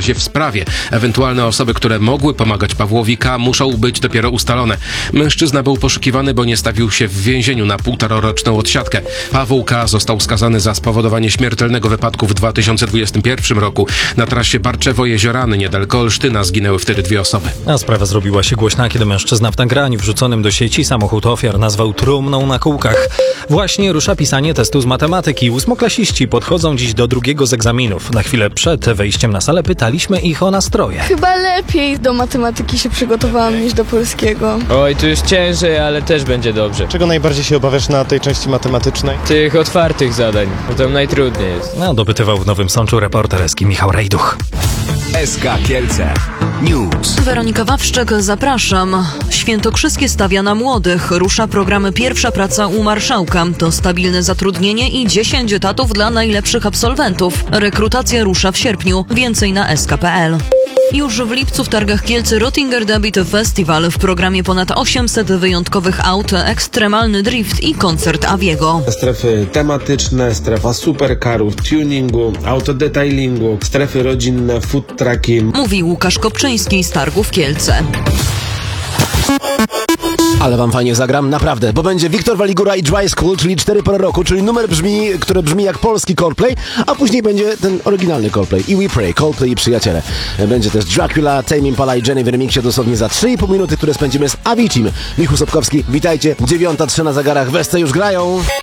razie w sprawie. Ewentualne osoby, które mogły pomagać Pawłowi K., muszą być dopiero ustalone. Mężczyzna był poszukiwany, bo nie stawił się w więzieniu na 1,5-roczną odsiadkę. Paweł K. został skazany za spowodowanie śmiertelnego wypadku w 2021 roku. Na trasie Barczewo-Jeziorany niedaleko Olsztyna zginęły wtedy 2 osoby. A sprawa zrobiła się głośna, kiedy mężczyzna w nagraniu wrzuconym do sieci samochód ofiar nazwał trumną na kółkach. Właśnie rusza pisanie testu z matematyki. 8-klasiści podchodzą dziś do drugiego z egzaminów. Na chwilę przed wejściem na salę pytaliśmy ich o nastroje. Chyba lepiej do matematyki się przygotowałam niż do polskiego. Oj, tu już ciężej, ale też będzie dobrze. Czego najbardziej się obawiasz na tej części matematycznej? Tych otwartych zadań, bo tam najtrudniej jest. Dopytywał w Nowym Sączu reporter Eski Michał Rejduch. SK Kielce News. Weronika Wawszczyk, zapraszam. Świętokrzyskie stawia na młodych. Rusza program Pierwsza praca u marszałka. To stabilne zatrudnienie i 10 etatów dla najlepszych absolwentów. Rekrutacja rusza w sierpniu. Więcej na sk.pl. Już w lipcu w targach Kielce Rottinger Debit Festival. W programie ponad 800 wyjątkowych aut, ekstremalny drift i koncert Aviego. Strefy tematyczne, strefa supercarów, tuningu, autodetailingu, strefy rodzinne, food trucki. Mówi Łukasz Kopczyński z targów Kielce. Ale wam fajnie zagram, naprawdę, bo będzie Wiktor Waligura i Dry School, czyli 4 pory roku, czyli numer który brzmi jak polski Coldplay, a później będzie ten oryginalny Coldplay i We Pray, Coldplay i przyjaciele. Będzie też Dracula, Tame Impala i Jenny w remiksie dosłownie za 3,5 minuty, które spędzimy z Avicii. Michał Sobkowski, witajcie, 9:03 na zegarach, Wesce już grają.